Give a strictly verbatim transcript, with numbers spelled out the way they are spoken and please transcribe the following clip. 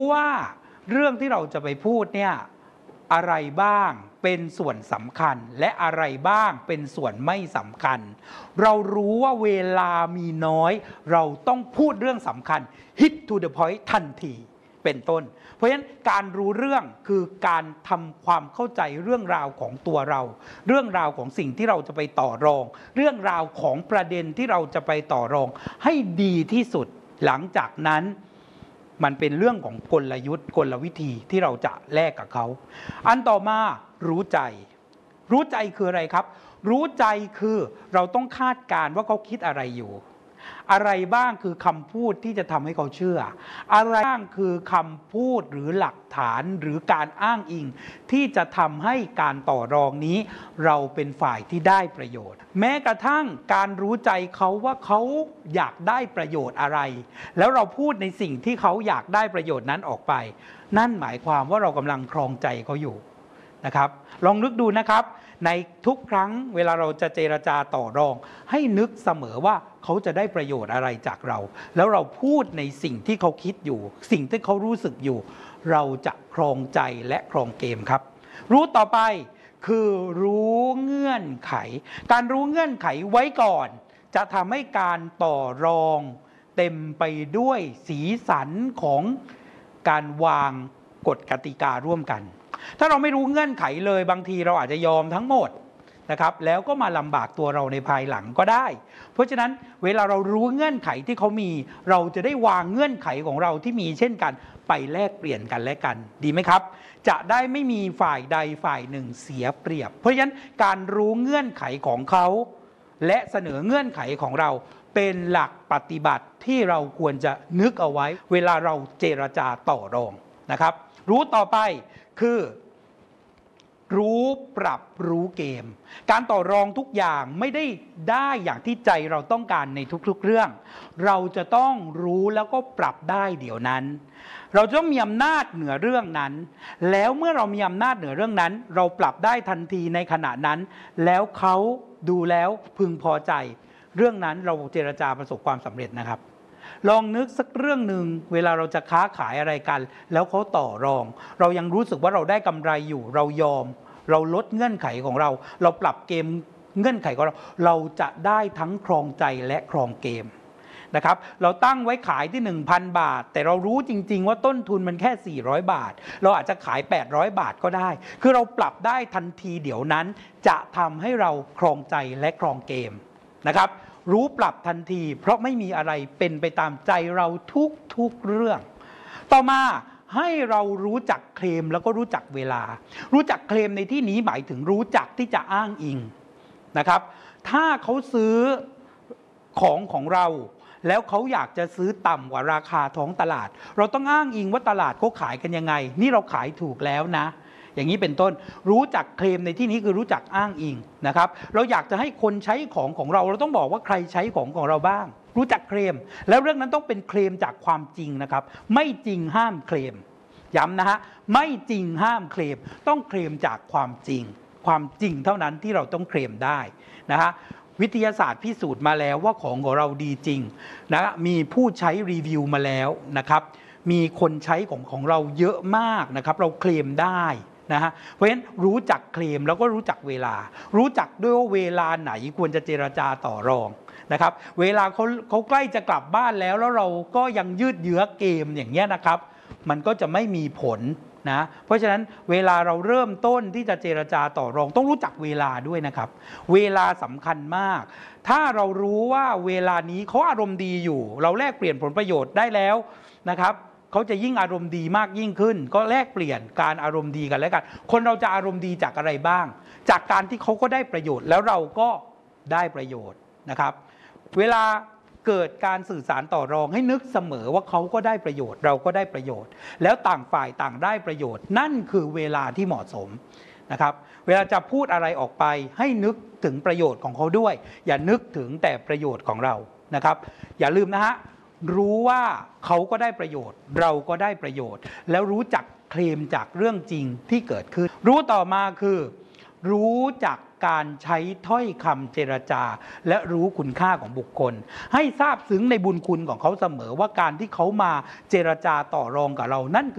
ว่าเรื่องที่เราจะไปพูดเนี่ยอะไรบ้างเป็นส่วนสำคัญและอะไรบ้างเป็นส่วนไม่สำคัญเรารู้ว่าเวลามีน้อยเราต้องพูดเรื่องสำคัญ hit to the point ทันทีเป็นต้นเพราะฉะนั้นการรู้เรื่องคือการทำความเข้าใจเรื่องราวของตัวเราเรื่องราวของสิ่งที่เราจะไปต่อรองเรื่องราวของประเด็นที่เราจะไปต่อรองให้ดีที่สุดหลังจากนั้นมันเป็นเรื่องของกลยุทธ์กลวิธีที่เราจะแลกกับเขาอันต่อมารู้ใจรู้ใจคืออะไรครับรู้ใจคือเราต้องคาดการณ์ว่าเขาคิดอะไรอยู่อะไรบ้างคือคำพูดที่จะทำให้เขาเชื่ออะไรบ้างคือคำพูดหรือหลักฐานหรือการอ้างอิงที่จะทำให้การต่อรองนี้เราเป็นฝ่ายที่ได้ประโยชน์แม้กระทั่งการรู้ใจเขาว่าเขาอยากได้ประโยชน์อะไรแล้วเราพูดในสิ่งที่เขาอยากได้ประโยชน์นั้นออกไปนั่นหมายความว่าเรากำลังครองใจเขาอยู่นะครับลองนึกดูนะครับในทุกครั้งเวลาเราจะเจรจาต่อรองให้นึกเสมอว่าเขาจะได้ประโยชน์อะไรจากเราแล้วเราพูดในสิ่งที่เขาคิดอยู่สิ่งที่เขารู้สึกอยู่เราจะครองใจและครองเกมครับรู้ต่อไปคือรู้เงื่อนไขการรู้เงื่อนไขไว้ก่อนจะทำให้การต่อรองเต็มไปด้วยสีสันของการวางกฎกติการ่วมกันถ้าเราไม่รู้เงื่อนไขเลยบางทีเราอาจจะยอมทั้งหมดนะครับแล้วก็มาลำบากตัวเราในภายหลังก็ได้เพราะฉะนั้นเวลาเรารู้เงื่อนไขที่เขามีเราจะได้วางเงื่อนไขของเราที่มีเช่นกันไปแลกเปลี่ยนกันและกันดีไหมครับจะได้ไม่มีฝ่ายใดฝ่ายหนึ่งเสียเปรียบเพราะฉะนั้นการรู้เงื่อนไขของเขาและเสนอเงื่อนไขของเราเป็นหลักปฏิบัติที่เราควรจะนึกเอาไว้เวลาเราเจรจาต่อรองนะครับรู้ต่อไปคือรู้ปรับรู้เกมการต่อรองทุกอย่างไม่ได้ได้อย่างที่ใจเราต้องการในทุกๆเรื่องเราจะต้องรู้แล้วก็ปรับได้เดี๋ยวนั้นเราจะต้องมีอำนาจเหนือเรื่องนั้นแล้วเมื่อเรามีอำนาจเหนือเรื่องนั้นเราปรับได้ทันทีในขณะนั้นแล้วเขาดูแล้วพึงพอใจเรื่องนั้นเราเจรจาประสบความสำเร็จนะครับลองนึกสักเรื่องหนึ่งเวลาเราจะค้าขายอะไรกันแล้วเขาต่อรองเรายังรู้สึกว่าเราได้กำไรอยู่เรายอมเราลดเงื่อนไขของเราเราปรับเกมเงื่อนไขของเราเราจะได้ทั้งครองใจและครองเกมนะครับเราตั้งไว้ขายที่ หนึ่งพัน บาทแต่เรารู้จริงๆว่าต้นทุนมันแค่สี่ร้อยบาทเราอาจจะขายแปดร้อยบาทก็ได้คือเราปรับได้ทันทีเดี๋ยวนั้นจะทำให้เราครองใจและครองเกมนะครับรู้ปรับทันทีเพราะไม่มีอะไรเป็นไปตามใจเราทุกๆเรื่องต่อมาให้เรารู้จักเคลมแล้วก็รู้จักเวลารู้จักเคลมในที่นี้หมายถึงรู้จักที่จะอ้างอิงนะครับถ้าเขาซื้อของของเราแล้วเขาอยากจะซื้อต่ำกว่าราคาท้องตลาดเราต้องอ้างอิงว่าตลาดเขาขายกันยังไงนี่เราขายถูกแล้วนะอย่างนี้เป็นต้นรู้จักเคลมในที่นี้คือรู้จักอ้างอิงนะครับเราอยากจะให้คนใช้ของของเราเราต้องบอกว่าใครใช้ของของเราบ้างรู้จักเคลมแล้วเรื่องนั้นต้องเป็นเคลมจากความจริงนะครับไม่จริงห้ามเคลมย้ำนะฮะไม่จริงห้ามเคลมต้องเคลมจากความจริงความจริงเท่านั้นที่เราต้องเคลมได้นะฮะวิทยาศาสตร์พิสูจน์มาแล้วว่าของของเราดีจริงนะมีผู้ใช้รีวิวมาแล้วนะครับมีคนใช้ของของเราเยอะมากนะครับเราเคลมได้นะฮะเพราะฉะนั้นรู้จักเคลมแล้วก็รู้จักเวลารู้จักด้วยว่าเวลาไหนควรจะเจรจาต่อรองนะครับเวลาเขาเขาใกล้จะกลับบ้านแล้วแล้วเราก็ยังยืดเยื้อเกมอย่างเงี้ยนะครับมันก็จะไม่มีผลนะเพราะฉะนั้นเวลาเราเริ่มต้นที่จะเจรจาต่อรองต้องรู้จักเวลาด้วยนะครับเวลาสำคัญมากถ้าเรารู้ว่าเวลานี้เขาอารมณ์ดีอยู่เราแลกเปลี่ยนผลประโยชน์ได้แล้วนะครับเขาจะยิ่งอารมณ์ดีมากยิ่งขึ้นก็แลกเปลี่ยนการอารมณ์ดีกันแล้วกันคนเราจะอารมณ์ดีจากอะไรบ้างจากการที่เขาก็ได้ประโยชน์แล้วเราก็ได้ประโยชน์นะครับเวลาเกิดการสื่อสารต่อรองให้นึกเสมอว่าเขาก็ได้ประโยชน์เราก็ได้ประโยชน์แล้วต่างฝ่ายต่างได้ประโยชน์นั่นคือเวลาที่เหมาะสมนะครับเวลาจะพูดอะไรออกไปให้นึกถึงประโยชน์ของเขาด้วยอย่านึกถึงแต่ประโยชน์ของเรานะครับอย่าลืมนะฮะรู้ว่าเขาก็ได้ประโยชน์เราก็ได้ประโยชน์แล้วรู้จักเคลมจากเรื่องจริงที่เกิดขึ้นรู้ต่อมาคือรู้จักการใช้ถ้อยคำเจรจาและรู้คุณค่าของบุคคลให้ทราบซึ้งในบุญคุณของเขาเสมอว่าการที่เขามาเจรจาต่อรองกับเรานั่นคือ